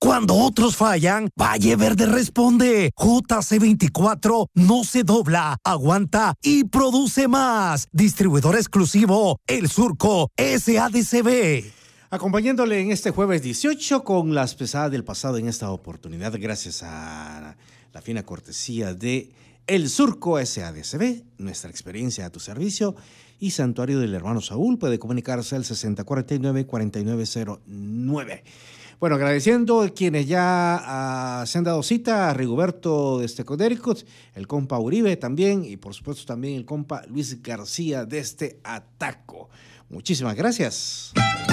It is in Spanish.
Cuando otros fallan, Valle Verde responde. JC24 no se dobla, aguanta y produce más. Distribuidor exclusivo, El Surco SADCB. Acompañándole en este jueves 18 con las pesadas del pasado en esta oportunidad, gracias a la fina cortesía de El Surco SADCB, nuestra experiencia a tu servicio, y Santuario del Hermano Saúl. Puede comunicarse al 6049-4909. Bueno, agradeciendo a quienes ya se han dado cita, a Rigoberto desde Connecticut, el compa Uribe también, y por supuesto también el compa Luis García desde Ataco. Muchísimas gracias.